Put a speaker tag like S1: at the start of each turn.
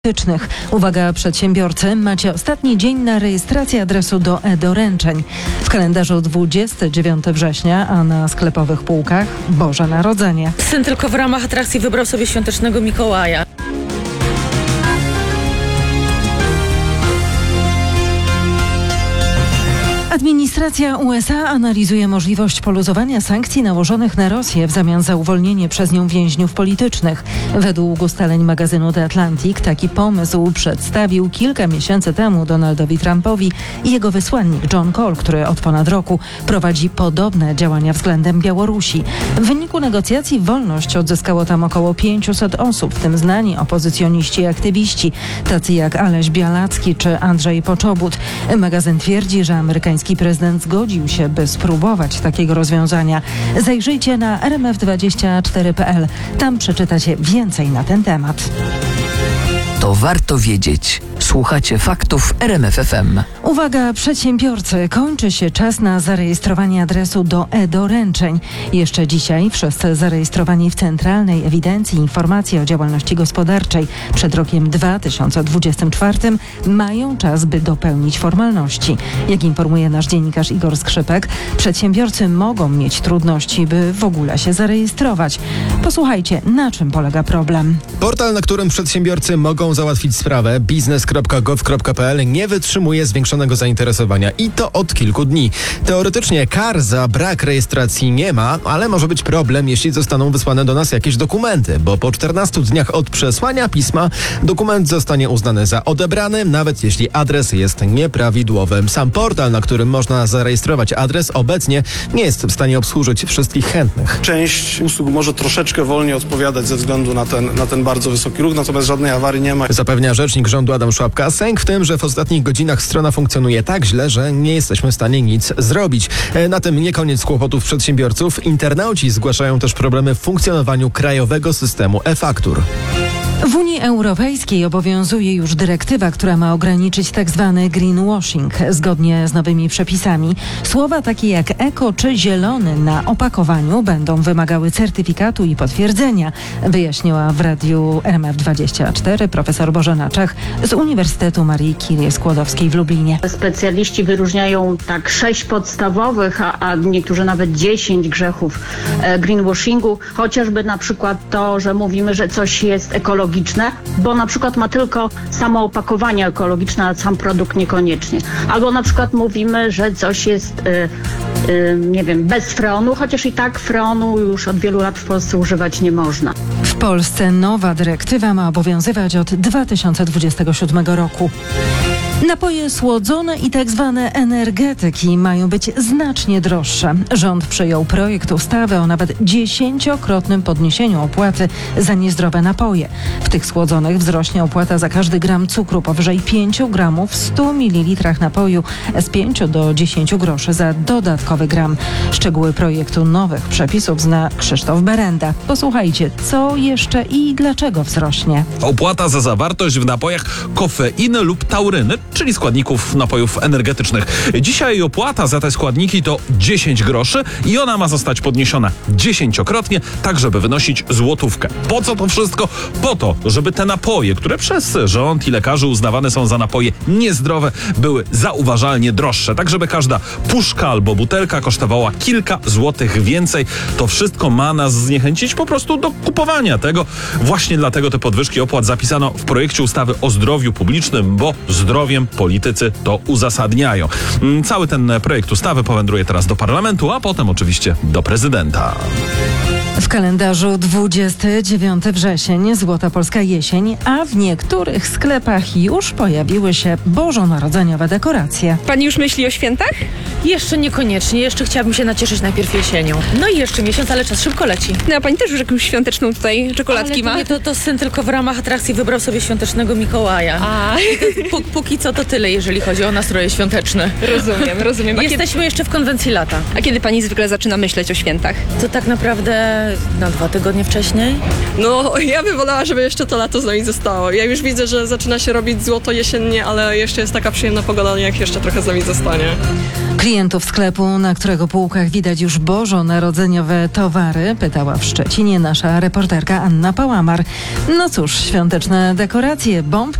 S1: politycznych. Uwaga przedsiębiorcy, macie ostatni dzień na rejestrację adresu do e-doręczeń. W kalendarzu 29 września, a na sklepowych półkach Boże Narodzenie.
S2: Syn tylko w ramach atrakcji wybrał sobie świątecznego Mikołaja.
S1: Administracja USA analizuje możliwość poluzowania sankcji nałożonych na Rosję w zamian za uwolnienie przez nią więźniów politycznych. Według ustaleń magazynu The Atlantic taki pomysł przedstawił kilka miesięcy temu Donaldowi Trumpowi i jego wysłannik John Cole, który od ponad roku prowadzi podobne działania względem Białorusi. W wyniku negocjacji wolność odzyskało tam około 500 osób, w tym znani opozycjoniści i aktywiści, tacy jak Aleś Białacki czy Andrzej Poczobut. Magazyn twierdzi, że amerykański prezydent zgodził się, by spróbować takiego rozwiązania. Zajrzyjcie na rmf24.pl. Tam przeczytacie więcej na ten temat.
S3: To warto wiedzieć. Słuchacie faktów RMF FM.
S1: Uwaga przedsiębiorcy, kończy się czas na zarejestrowanie adresu do e-doręczeń. Jeszcze dzisiaj wszyscy zarejestrowani w Centralnej Ewidencji Informacji o Działalności Gospodarczej przed rokiem 2024 mają czas, by dopełnić formalności. Jak informuje nasz dziennikarz Igor Skrzypek, przedsiębiorcy mogą mieć trudności, by w ogóle się zarejestrować. Posłuchajcie, na czym polega problem.
S4: Portal, na którym przedsiębiorcy mogą załatwić sprawę, biznes.gov.pl, nie wytrzymuje zwiększonego zainteresowania i to od kilku dni. Teoretycznie kar za brak rejestracji nie ma, ale może być problem, jeśli zostaną wysłane do nas jakieś dokumenty, bo po 14 dniach od przesłania pisma dokument zostanie uznany za odebrany, nawet jeśli adres jest nieprawidłowy. Sam portal, na którym można zarejestrować adres, obecnie nie jest w stanie obsłużyć wszystkich chętnych.
S5: Część usług może troszeczkę wolniej odpowiadać ze względu na ten bardzo wysoki ruch, natomiast żadnej awarii nie ma.
S4: Zapewnia rzecznik rządu Adam Szłapka. Sęk w tym, że w ostatnich godzinach strona funkcjonuje tak źle, że nie jesteśmy w stanie nic zrobić. Na tym nie koniec kłopotów przedsiębiorców. Internauci zgłaszają też problemy w funkcjonowaniu krajowego systemu e-faktur.
S1: W Unii Europejskiej obowiązuje już dyrektywa, która ma ograniczyć tzw. greenwashing. Zgodnie z nowymi przepisami słowa takie jak eko czy zielony na opakowaniu będą wymagały certyfikatu i potwierdzenia, wyjaśniła w radiu RMF24 profesor Bożena Czech z Uniwersytetu Marii Curie Skłodowskiej w Lublinie.
S6: Specjaliści wyróżniają tak 6 podstawowych, a niektórzy nawet 10 grzechów greenwashingu, chociażby na przykład to, że mówimy, że coś jest ekologiczne, bo na przykład ma tylko samo opakowanie ekologiczne, a sam produkt niekoniecznie. Albo na przykład mówimy, że coś jest, nie wiem, bez freonu, chociaż i tak freonu już od wielu lat w Polsce używać nie można.
S1: W Polsce nowa dyrektywa ma obowiązywać od 2027 roku. Napoje słodzone i tak zwane energetyki mają być znacznie droższe. Rząd przyjął projekt ustawy o nawet 10-krotnym podniesieniu opłaty za niezdrowe napoje. W tych słodzonych wzrośnie opłata za każdy gram cukru powyżej 5 gramów w 100 ml napoju z 5 do 10 groszy za dodatkowy gram. Szczegóły projektu nowych przepisów zna Krzysztof Berenda. Posłuchajcie, co jeszcze i dlaczego wzrośnie.
S7: Opłata za zawartość w napojach kofeiny lub tauryny, czyli składników napojów energetycznych. Dzisiaj opłata za te składniki to 10 groszy i ona ma zostać podniesiona 10-krotnie, tak żeby wynosić złotówkę. Po co to wszystko? Po to, żeby te napoje, które przez rząd i lekarzy uznawane są za napoje niezdrowe, były zauważalnie droższe, tak żeby każda puszka albo butelka kosztowała kilka złotych więcej. To wszystko ma nas zniechęcić po prostu do kupowania tego. Właśnie dlatego te podwyżki opłat zapisano w projekcie ustawy o zdrowiu publicznym, bo zdrowiem politycy to uzasadniają. Cały ten projekt ustawy powędruje teraz do parlamentu, a potem oczywiście do prezydenta.
S1: W kalendarzu 29 wrzesień, Złota Polska jesień, a w niektórych sklepach już pojawiły się bożonarodzeniowe dekoracje.
S8: Pani już myśli o świętach?
S2: Jeszcze niekoniecznie, jeszcze chciałabym się nacieszyć najpierw jesienią. No i jeszcze miesiąc, ale czas szybko leci.
S8: No a pani też już jakąś świąteczną tutaj czekoladki ma?
S2: Ale to syn tylko w ramach atrakcji wybrał sobie świątecznego Mikołaja.
S8: A,
S2: Póki co to tyle, jeżeli chodzi o nastroje świąteczne.
S8: rozumiem.
S2: Jesteśmy jeszcze w konwencji lata.
S8: A kiedy pani zwykle zaczyna myśleć o świętach?
S2: To tak naprawdę na 2 tygodnie wcześniej.
S9: No, ja bym wolała, żeby jeszcze to lato z nami zostało. Ja już widzę, że zaczyna się robić złoto jesiennie, ale jeszcze jest taka przyjemna pogoda, jak jeszcze trochę z nami zostanie.
S1: Klientów sklepu, na którego półkach widać już bożonarodzeniowe towary, pytała w Szczecinie nasza reporterka Anna Pałamar. No cóż, świąteczne dekoracje, bombki